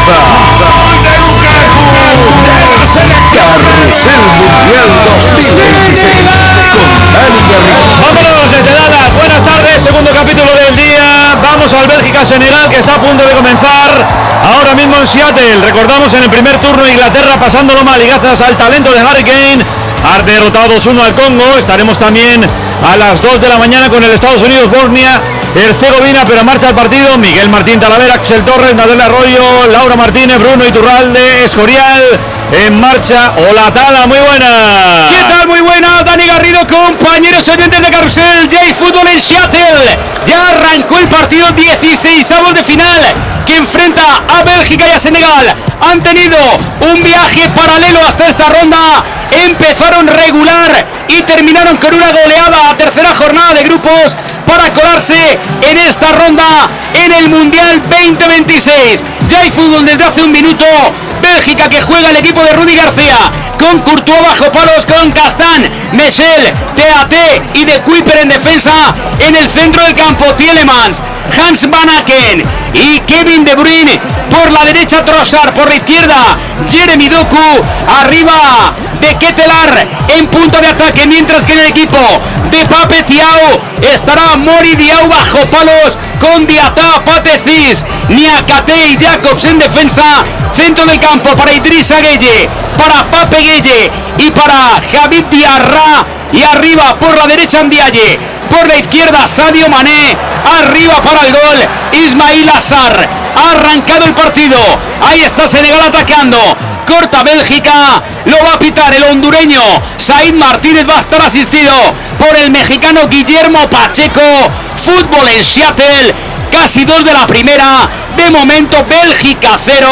comienza de Lukaku de la selección Carrusel Mundial 2026 con Dani Garrido. Vámonos desde Dallas, buenas tardes, segundo capítulo del día. Vamos al Bélgica-Senegal, que está a punto de comenzar ahora mismo en Seattle. Recordamos en el primer turno Inglaterra pasándolo mal y gracias al talento de Harry Kane ha derrotado 2-1 al Congo. Estaremos también a las 2 de la mañana con el Estados Unidos, Bosnia, Herzegovina, pero en marcha el partido. Miguel Martín Talavera, Axel Torres, Nadel Arroyo, Laura Martínez, Bruno Iturralde, Escorial en marcha. Hola Tala, muy buena. ¿Qué tal? Muy buena, Dani Garrido, compañeros oyentes de Carrusel, J-Fútbol en Seattle. Ya arrancó el partido 16avos de final que enfrenta a Bélgica y a Senegal. Han tenido un viaje paralelo hasta esta ronda. Empezaron regular y terminaron con una goleada a tercera jornada de grupos para colarse en esta ronda en el Mundial 2026. Ya hay fútbol desde hace un minuto. Bélgica, que juega el equipo de Rudy García con Courtois bajo palos, con Castán, Mechel, TAT y De Kuiper en defensa. En el centro del campo Tielemans, Hans Van Aken y Kevin De Bruyne. Por la derecha Trossard, por la izquierda Jeremy Doku. Arriba de Ketelaar en punta de ataque, mientras que en el equipo de Pape Thiaw estará Mori Diaw bajo palos, con Diatá, Patecis, Niakate y Jacobs en defensa. Centro del campo para Idrissa Gueye, para Pape Gueye y para Javid Diarra. Y arriba por la derecha Ndiaye, por la izquierda Sadio Mané. Arriba para el gol Ismail Assar. Ha arrancado el partido. Ahí está Senegal atacando. Corta Bélgica, lo va a pitar el hondureño Said Martínez. Va a estar asistido por el mexicano Guillermo Pacheco. Fútbol en Seattle, casi 2 de la primera. De momento Bélgica 0,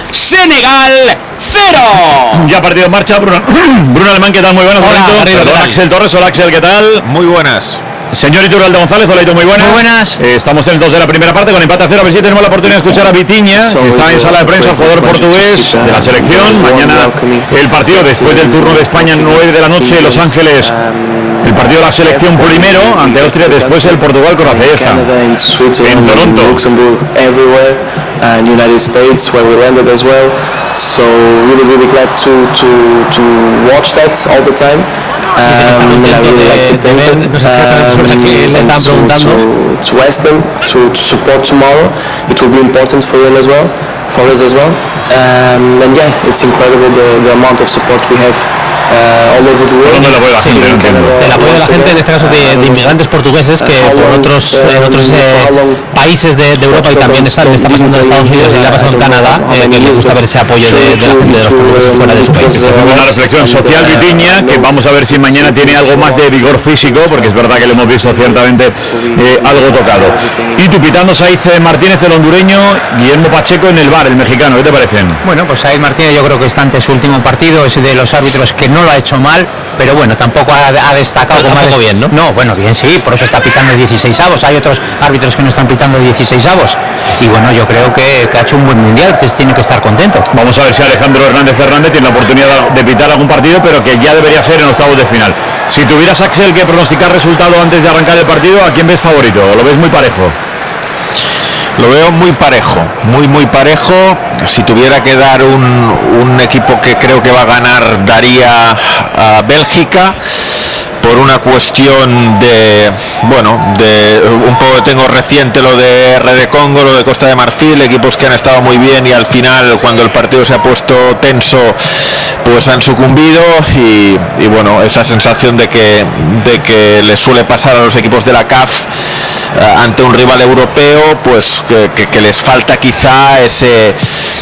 Senegal 0. Ya partido en marcha. Bruno Alemán, ¿qué tal? Muy buenas. Hola, Axel Torres, hola Axel, ¿qué tal? Muy buenas. Señor Iturralde González, hola Ito, muy buenas. Muy buenas. Estamos en el 2 de la primera parte con empate a 0. A ver si tenemos la oportunidad de escuchar a Vitinha, que está en sala de prensa, el jugador portugués de la selección. Mañana el partido después del turno de España, 9 de la noche, Los Ángeles. El partido de la selección primero ante Austria, después el Portugal con la Fiesta en Toronto. Luxembourg, everywhere, and United States where we landed as well. So really glad to watch that all the time. And I really like to thank them and to ask them to support tomorrow. It will be important for them as well, for us as well. And yeah, it's incredible the amount of support we have. All over the world. ¿Dónde la apoyo la gente? El apoyo de la gente, en este caso de inmigrantes portugueses que por en otros países de Europa y también está pasando en Estados Unidos y le ha pasado en Canadá, que les gusta ver ese apoyo de la gente de los portugueses fuera de su país. Una reflexión social, Vitinha, que vamos a ver si mañana tiene algo más de vigor físico, porque es verdad que lo hemos visto ciertamente algo tocado. Y tú pitando Said Martínez, el hondureño, Guillermo Pacheco en el VAR, el mexicano, ¿qué te parecen? Bueno, pues Said Martínez yo creo que está ante su último partido, es de los árbitros que no lo ha hecho mal, pero bueno, tampoco ha destacado como tampoco bien, ¿no? No, bueno, bien sí, por eso está pitando 16avos. Hay otros árbitros que no están pitando 16avos. Y bueno, yo creo que ha hecho un buen mundial, entonces tiene que estar contento. Vamos a ver si Alejandro Hernández tiene la oportunidad de pitar algún partido, pero que ya debería ser en octavos de final. Si tuvieras, Axel, que pronosticar resultado antes de arrancar el partido, ¿a quién ves favorito? ¿O lo ves muy parejo? Lo veo muy parejo, muy parejo. Si tuviera que dar un equipo que creo que va a ganar, daría a Bélgica, por una cuestión de un poco tengo reciente lo de RD Congo, lo de Costa de Marfil, equipos que han estado muy bien y al final cuando el partido se ha puesto tenso pues han sucumbido y bueno, esa sensación de que les suele pasar a los equipos de la CAF ante un rival europeo, pues que les falta quizá ese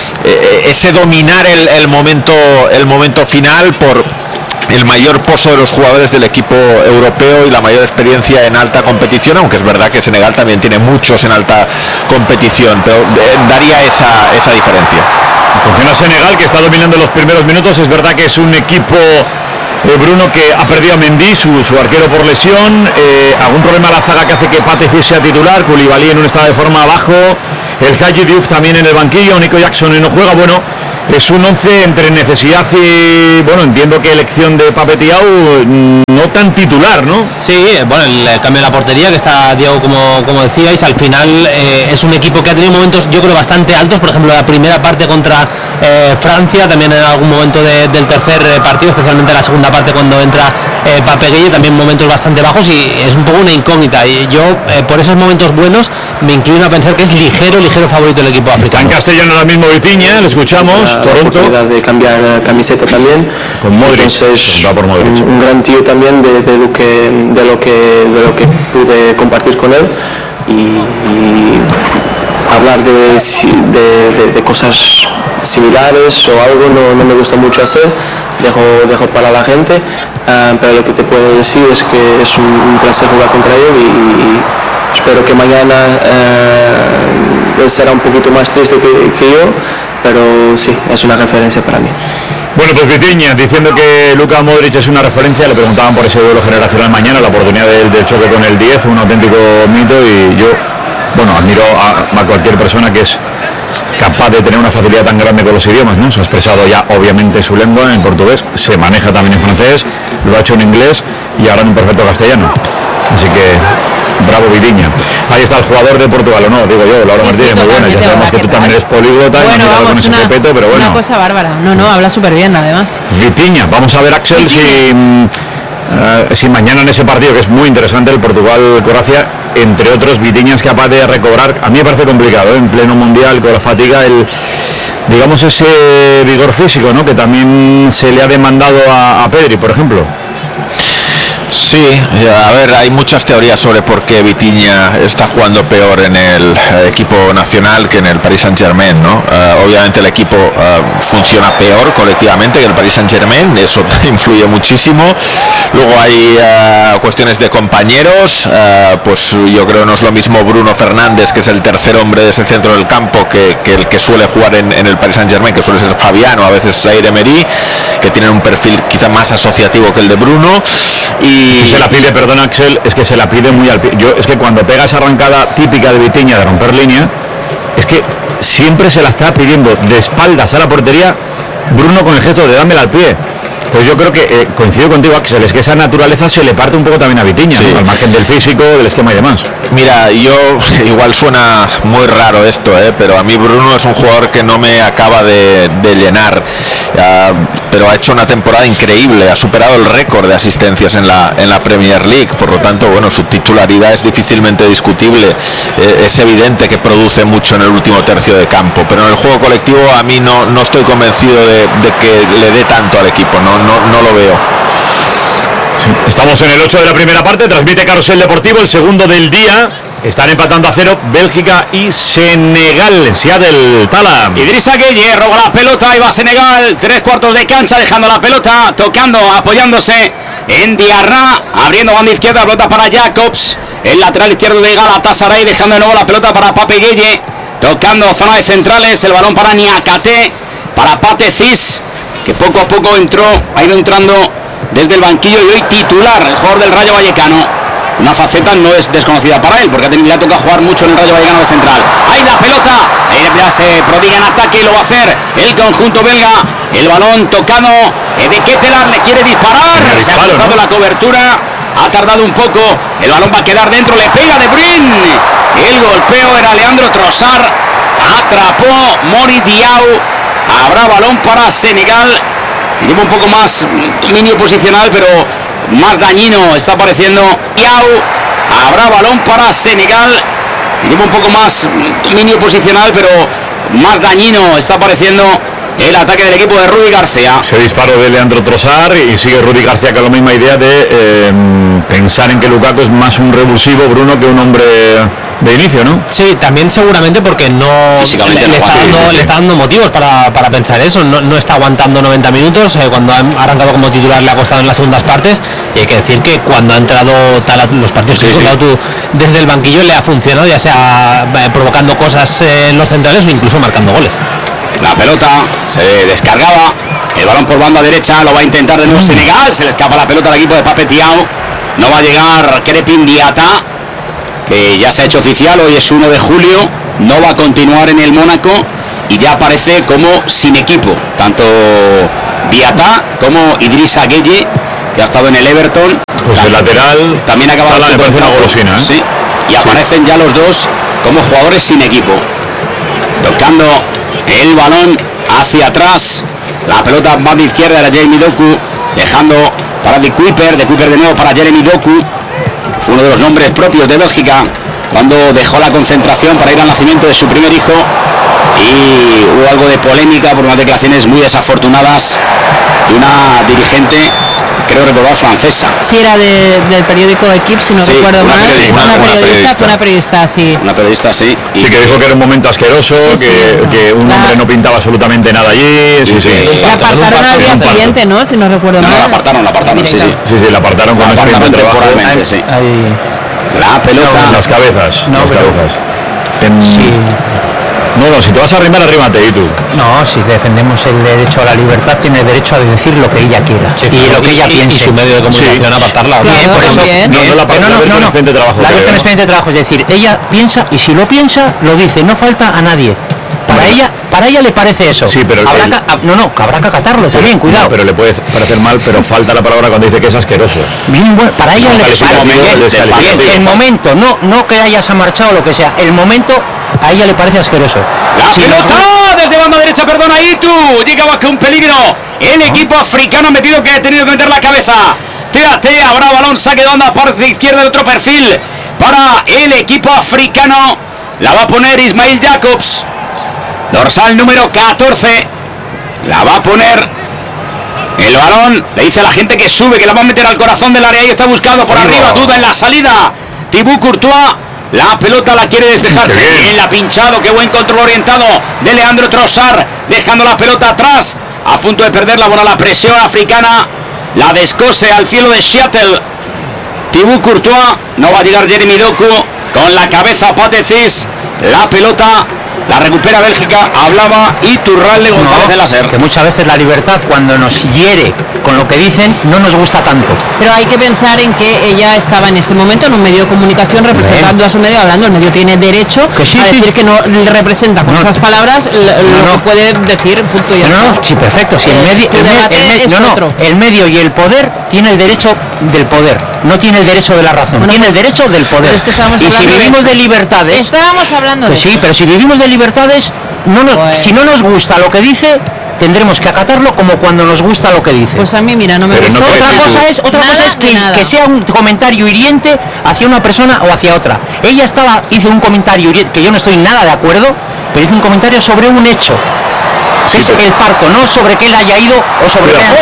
dominar el momento final por el mayor pozo de los jugadores del equipo europeo y la mayor experiencia en alta competición, aunque es verdad que Senegal también tiene muchos en alta competición, pero daría esa diferencia. Funciona Senegal, que está dominando los primeros minutos. Es verdad que es un equipo, Bruno, que ha perdido a Mendy, su arquero, por lesión. Algún problema a la zaga que hace que Patecis sea titular. Koulibaly en un estado de forma abajo. El Hadji Diouf también en el banquillo. Nico Jackson no juega. Bueno, Es un 11 entre necesidad y, bueno, entiendo que elección de Pape Thiaw, no tan titular, ¿no? Sí, bueno, el cambio de la portería que está Diego, como decíais, al final es un equipo que ha tenido momentos, yo creo, bastante altos. Por ejemplo, la primera parte contra Francia, también en algún momento del tercer partido, especialmente la segunda parte cuando entra Pape Gueye, también momentos bastante bajos, y es un poco una incógnita. Y yo, por esos momentos buenos, me inclino a pensar que es ligero favorito el equipo africano. Está en castellano ahora mismo Vitinha, lo escuchamos. La Toronto. oportunidad de cambiar camiseta también. Con Modric. Entonces, Va por Modric. un gran tío también de lo que pude compartir con él y hablar de cosas similares o algo no me gusta mucho hacer. Dejo para la gente, pero lo que te puedo decir es que es un placer jugar contra él y espero que mañana él será un poquito más triste que yo, pero sí, es una referencia para mí. Bueno, pues Vitinha diciendo que Luka Modric es una referencia. Le preguntaban por ese duelo generacional mañana, la oportunidad del choque con el 10, un auténtico mito, y yo, bueno, admiro a cualquier persona que es capaz de tener una facilidad tan grande con los idiomas, ¿no? Se ha expresado ya obviamente su lengua en portugués, se maneja también en francés, lo ha hecho en inglés y ahora en un perfecto castellano. Así que bravo Vitinha. Ahí está el jugador de Portugal, ¿o no? Digo yo, Laura Martínez, muy buena. Ya sabemos que tú también eres políglota y me has mirado con ese repeto, pero bueno. Una cosa bárbara. No, habla súper bien además. Vitinha, vamos a ver, Axel, si mañana en ese partido, que es muy interesante, el Portugal-Croacia, entre otros, Vitinha es capaz de recobrar. A mí me parece complicado, en pleno mundial, con la fatiga, digamos ese vigor físico, ¿no?, que también se le ha demandado a Pedri, por ejemplo. Sí, a ver, hay muchas teorías sobre por qué Vitinha está jugando peor en el equipo nacional que en el Paris Saint-Germain, ¿no? Obviamente el equipo funciona peor colectivamente que el Paris Saint-Germain, eso influye muchísimo. Luego hay cuestiones de compañeros, pues yo creo no es lo mismo Bruno Fernández, que es el tercer hombre de ese centro del campo, que el que suele jugar en el Paris Saint-Germain, que suele ser Fabián o a veces Zaire Emery, que tienen un perfil quizá más asociativo que el de Bruno. Y se la pide, perdona Axel, es que se la pide muy al pie. Es que cuando pega esa arrancada típica de Vitinha de romper línea, es que siempre se la está pidiendo de espaldas a la portería Bruno con el gesto de dámela al pie. Pues yo creo que coincido contigo, Axel, es que esa naturaleza se le parte un poco también a Vitinha, sí, ¿no?, al margen del físico, del esquema y demás. Mira, yo igual suena muy raro esto, pero a mí Bruno es un jugador que no me acaba de llenar, pero ha hecho una temporada increíble, ha superado el récord de asistencias en la Premier League, por lo tanto, bueno, su titularidad es difícilmente discutible, es evidente que produce mucho en el último tercio de campo, pero en el juego colectivo a mí no estoy convencido de que le dé tanto al equipo, no lo veo. Sí. Estamos en el 8 de la primera parte, transmite Carrusel Deportivo, el segundo del día. Están empatando a 0 Bélgica y Senegal. Seattle, Tala. Idrissa Gueye roba la pelota y va Senegal, 3/4 de cancha, dejando la pelota, tocando, apoyándose en Diarra, abriendo banda izquierda, pelota para Jacobs, el lateral izquierdo de Galatasaray, dejando de nuevo la pelota para Pape Gueye, tocando zona de centrales, el balón para Niakate, para Pate Cis, que poco a poco ha ido entrando desde el banquillo y hoy titular, el jugador del Rayo Vallecano. Una faceta no es desconocida para él, porque le ha tocado jugar mucho en el Rayo Vallecano de central. Ahí la pelota, ya se prodiga en ataque y lo va a hacer el conjunto belga. El balón tocado, de Ketelaar le quiere disparar, se ha cruzado la cobertura, ha tardado un poco, el balón va a quedar dentro, le pega De Bruyne. El golpeo era Leandro Trossard, atrapó Mori Diaw. Habrá balón para Senegal, tiene un poco más dominio posicional, pero más dañino está pareciendo Diaw. Habrá balón para Senegal, tiene un poco más dominio posicional, pero más dañino está pareciendo el ataque del equipo de Rudi García. Ese disparo de Leandro Trossard, y sigue Rudi García con la misma idea de pensar en que Lukaku es más un revulsivo, Bruno, que un hombre de inicio, ¿no? Sí, también seguramente porque le está dando motivos para pensar eso, no está aguantando 90 minutos, cuando ha arrancado como titular le ha costado en las segundas partes, y hay que decir que cuando ha entrado los partidos que has contado tú desde el banquillo le ha funcionado, ya sea provocando cosas en los centrales o incluso marcando goles. La pelota se descargaba, el balón por banda derecha, lo va a intentar de nuevo Senegal, se le escapa la pelota al equipo de Pape Thiaw, no va a llegar Krépin Diatta, que ya se ha hecho oficial, hoy es 1 de julio, no va a continuar en el Mónaco, y ya aparece como sin equipo, tanto Diatá como Idrissa Gueye, que ha estado en el Everton. Pues el lateral también acaba me parece una golosina, ¿eh? Sí, y aparecen ya los dos como jugadores sin equipo. Tocando el balón hacia atrás, la pelota va de izquierda de Jeremy Doku, dejando para De Kuyper de nuevo para Jeremy Doku. Fue uno de los nombres propios de Bélgica cuando dejó la concentración para ir al nacimiento de su primer hijo, y hubo algo de polémica por unas declaraciones muy desafortunadas de una dirigente, creo recordar, francesa. Sí, era del periódico Equipe, si no recuerdo mal. Una periodista, sí. Una periodista, sí. Sí, que dijo que era un momento asqueroso, que un hombre no pintaba absolutamente nada allí. La apartaron al día siguiente, ¿no? Si no recuerdo mal. La apartaron, sí. Sí, la apartaron con temporalmente, sí. La pelota. Las cabezas. No, si te vas a arrimar, arrímate, ¿y tú? No, si defendemos el derecho a la libertad, tiene derecho a decir lo que ella quiera y lo que ella piense. Y su medio de comunicación apartarla. Claro, por eso, no. La versión expediente de trabajo, es decir, ella piensa, y si lo piensa, lo dice, no falta a nadie. Para ella le parece eso. Sí, pero habrá que acatarlo también, cuidado. Pero le puede parecer mal, pero falta la palabra cuando dice que es asqueroso. Bien, bueno, para ella le parece el momento, no que hayas marchado o lo que sea, el momento a ella le parece asqueroso. La pelota desde banda derecha, perdona, Itu, llegaba con peligro. El equipo africano ha metido que ha tenido que meter la cabeza. Habrá balón, saque de banda, parte izquierda de otro perfil para el equipo africano. La va a poner Ismail Jacobs, dorsal número 14. La va a poner el balón. Le dice a la gente que sube, que la va a meter al corazón del área. Y está buscando por arriba, duda en la salida. Thibaut Courtois. La pelota la quiere despejar. Bien la ha pinchado. Qué buen control orientado de Leandro Trossard, dejando la pelota atrás. A punto de perderla. Bueno, la presión africana la descose al cielo de Seattle. Thibaut Courtois. No va a llegar Jeremy Doku. Con la cabeza Pathé Ciss. La pelota la recupera Bélgica. Hablaba Iturralde González de la SER. Que muchas veces la libertad, cuando nos hiere con lo que dicen, no nos gusta tanto. Pero hay que pensar en que ella estaba en ese momento en un medio de comunicación representando a su medio, hablando. El medio tiene derecho a decir que no le representa con esas palabras lo que puede decir. Punto y sí, perfecto. Si el medio y el poder tiene el derecho del poder, no tiene el derecho de la razón, tiene el derecho del poder. Es que y si vivimos de libertades, estábamos hablando de sí, pero si vivimos de libertades, si no nos gusta lo que dice, tendremos que acatarlo como cuando nos gusta lo que dice. Pues a mí, mira, no me gusta. Otra cosa es que sea un comentario hiriente hacia una persona o hacia otra. Ella hizo un comentario hiriente, que yo no estoy nada de acuerdo, pero hizo un comentario sobre un hecho, que es el parto, no sobre que él haya ido o sobre que haya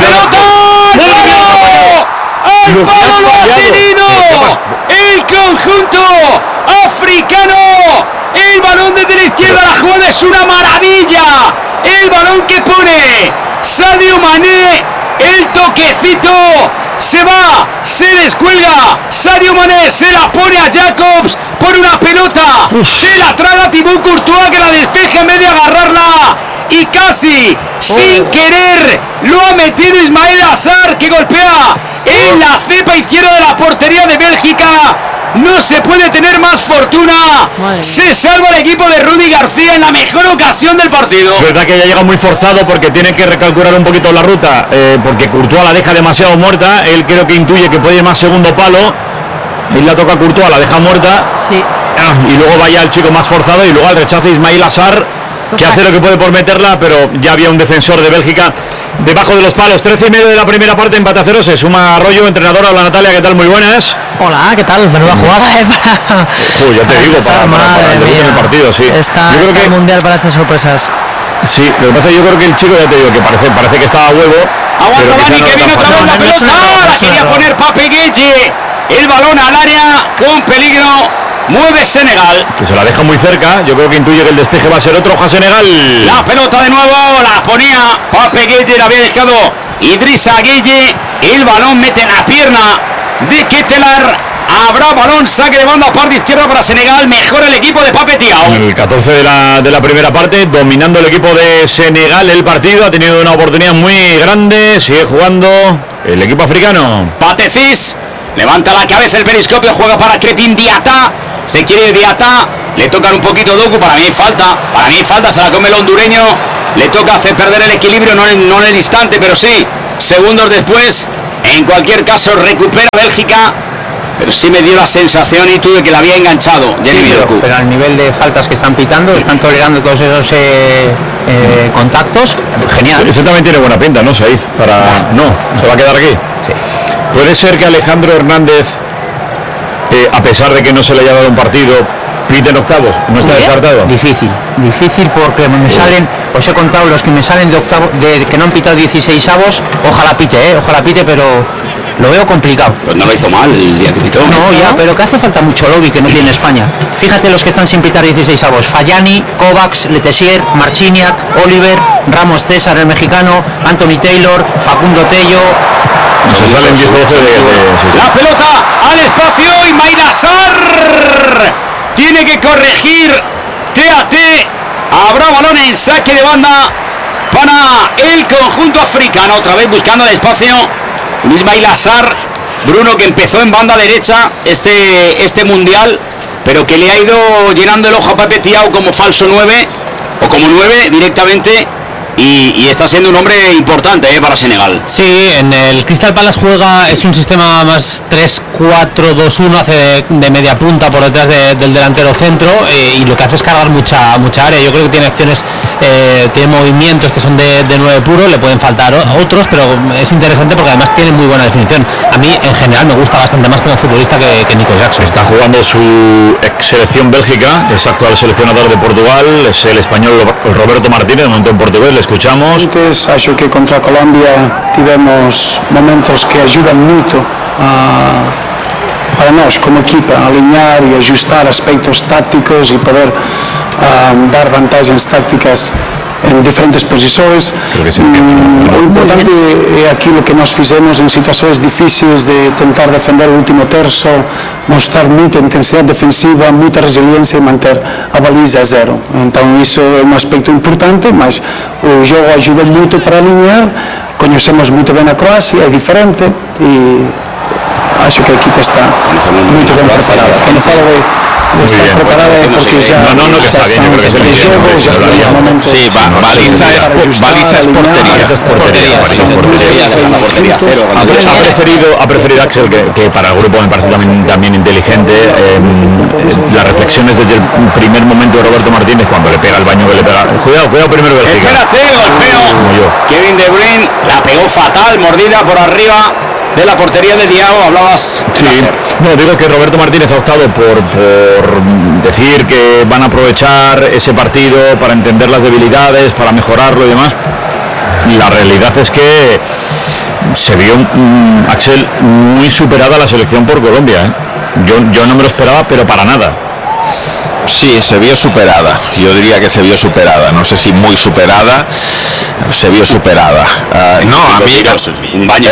¡El palo lo ha tenido! ¡El conjunto africano! El balón desde la izquierda, la jugada es una maravilla. El balón que pone Sadio Mané, el toquecito, se va, se descuelga. Sadio Mané se la pone a Jacobs por una pelota. Se la traga Thibaut Courtois, que la despeja en vez de agarrarla. Y casi, sin querer, lo ha metido Ismail Assar, que golpea en la cepa izquierda de la portería de Bélgica. No se puede tener más fortuna. Se salva el equipo de Rudy García en la mejor ocasión del partido. Es verdad que ya llega muy forzado porque tiene que recalcular un poquito la ruta, porque Courtois la deja demasiado muerta. Él creo que intuye que puede ir más segundo palo. Él la toca a Courtois, la deja muerta. Sí. Y luego vaya el chico más forzado y luego al rechazo Ismail Assar, que hace lo que puede por meterla, pero ya había un defensor de Bélgica debajo de los palos. 13:30 de la primera parte, empate a 0. Se suma Arroyo, entrenadora. Hola Natalia, ¿qué tal? Muy buenas. Hola, ¿qué tal? Menuda jugada, ya te digo, para el debut en el partido, sí. Está el mundial para estas sorpresas. Sí, lo que pasa es que yo creo que el chico, ya te digo, que parece que estaba a huevo. Aguanta Dani, que viene otra vez la pelota. La quería poner Pape Gueye. El balón al área con peligro. Mueve Senegal. Que se la deja muy cerca. Yo creo que intuye que el despeje va a ser otro. Ojo a Senegal. La pelota de nuevo. La ponía Pape Gueye. La había dejado Idrissa Gueye. El balón mete en la pierna de Ketelar. Habrá balón. Saque de banda, parte izquierda para Senegal. Mejora el equipo de Pape Thiaw. El 14 de la primera parte. Dominando el equipo de Senegal el partido. Ha tenido una oportunidad muy grande. Sigue jugando el equipo africano. Pathé Ciss levanta la cabeza, el periscopio, juega para Crépin Diata. se quiere Diatá, le tocan un poquito Doku, para mí falta, se la come el hondureño, le toca hacer perder el equilibrio, no en el instante, pero sí, segundos después, en cualquier caso recupera Bélgica, pero sí me dio la sensación y de que la había enganchado Jeremy Doku. Pero al nivel de faltas que están pitando, están tolerando todos esos contactos, genial. Ese también tiene buena pinta, ¿no, Saiz? No, se va a quedar aquí. Sí. Puede ser que Alejandro Hernández, a pesar de que no se le haya dado un partido, pite en octavos, no está descartado. Difícil porque me salen, os he contado los que me salen de octavo, que no han pitado 16avos, ojalá pite, pero lo veo complicado. Pues no lo hizo mal el día que pitó. No, ya, pero que hace falta mucho lobby que no tiene España. Fíjate los que están sin pitar 16avos: Fallani, Kovacs, Letessier, Marchiniak, Oliver, Ramos César, el mexicano, Anthony Taylor, Facundo Tello. Se salen 10 de la pelota al espacio y Maïlassar tiene que corregir TAT. Habrá balón en saque de banda para el conjunto africano, otra vez buscando el espacio. Maïlassar, Bruno, que empezó en banda derecha este mundial, pero que le ha ido llenando el ojo a Pape Thiaw como falso 9 o como 9 directamente. Y está siendo un hombre importante para Senegal. Sí, en el Crystal Palace es un sistema más 3-4-2-1, hace de media punta por detrás del delantero centro, y lo que hace es cargar mucha área. Yo creo que tiene acciones, tiene movimientos que son de 9 puro, le pueden faltar otros, pero es interesante porque además tiene muy buena definición. A mí en general me gusta bastante más como futbolista que Nico Jackson. Está jugando su ex selección Bélgica, es actual seleccionador de Portugal, es el español Roberto Martínez, de momento en portugués. Escuchamos. Antes, acho que contra Colombia tivemos momentos que ayudan mucho para nós como equipa a alinhar e ajustar aspectos tácticos e poder dar vantagens tácticas em diferentes posições. O importante é aquilo que nós fizemos em situações difíceis de tentar defender o último terço, mostrar muita intensidade defensiva, muita resiliência e manter a baliza a zero. Então isso é um aspecto importante, mas o jogo ajuda muito para alinhar. Conhecemos muito bem a Croácia, é diferente e acho que a equipa está muito bem preparada. Quando falo está preparada porque ya no, que está bien, yo creo que es el sí, baliza es portería. Ha preferido Axel, que para el grupo me parece también inteligente, las reflexiones desde el primer momento de Roberto Martínez cuando le pega el baño que le pega. Cuidado primero Bélgica. Espérate, golpeo. Kevin De Bruyne la pegó fatal, mordida por arriba de la portería de Diao. Hablabas. Sí, no, digo que Roberto Martínez ha optado por decir que van a aprovechar ese partido para entender las debilidades, para mejorarlo y demás. La realidad es que se vio Axel muy superada la selección por Colombia, ¿eh? Yo no me lo esperaba, pero para nada. Sí, se vio superada, yo diría que se vio superada, no sé si muy superada, se vio superada. No, a mí un baño,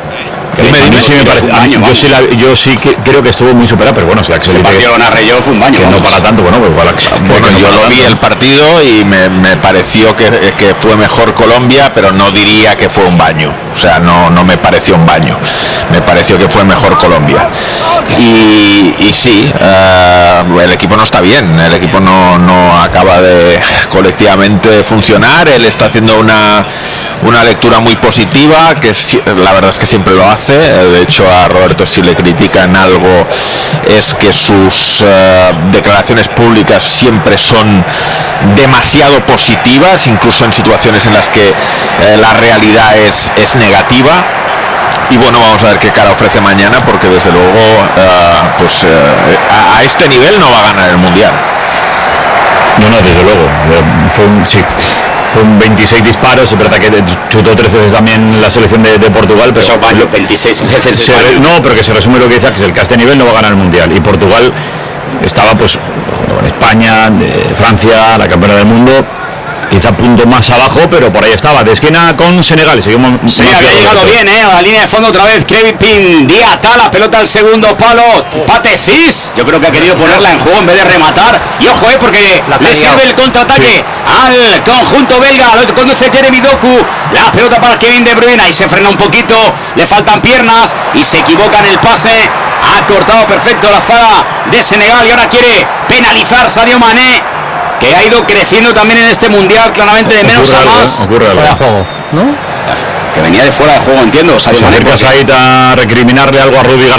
Yo sí que creo que estuvo muy superado, pero bueno, si Axel partido a Reyó fue un baño, que no para tanto, bueno, pues igual yo lo vi el partido y me pareció que fue mejor Colombia, pero no diría que fue un baño, o sea, no me pareció un baño, me pareció que fue mejor Colombia. Y sí, el equipo no está bien, el equipo no acaba de colectivamente funcionar. Él está haciendo una lectura muy positiva, que la verdad es que siempre lo hace. De hecho, a Roberto, si le critican algo, es que sus declaraciones públicas siempre son demasiado positivas, incluso en situaciones en las que la realidad es negativa. Y bueno, vamos a ver qué cara ofrece mañana, porque desde luego a este nivel no va a ganar el Mundial. No, desde luego. Con 26 disparos, es verdad que chutó 3 veces también la selección de Portugal, pero eso vale 26 veces. No, pero que se resume lo que dice Axel, que a este nivel no va a ganar el Mundial. Y Portugal estaba pues con España, Francia, la campeona del mundo, quizá punto más abajo, pero por ahí estaba, de esquina con Senegal. Seguimos. Sí, había llegado bien, a la línea de fondo otra vez Kevin Diatá, la pelota al segundo palo, Pathé Ciss, yo creo que ha querido ponerla en juego en vez de rematar, y ojo, porque le sirve el contraataque al conjunto belga, lo conduce Jeremy Doku, la pelota para Kevin De Bruyne, ahí se frena un poquito, le faltan piernas y se equivoca en el pase Ha cortado perfecto la zaga de Senegal y ahora quiere penalizar Sadio Mané, que ha ido creciendo también en este mundial, claramente de menos a más. Ocurre algo. Fuera de juego, ¿no? Que venía de fuera de juego, entiendo. Sadio Se Mané, acerca porque- Said a recriminarle algo a Rudiger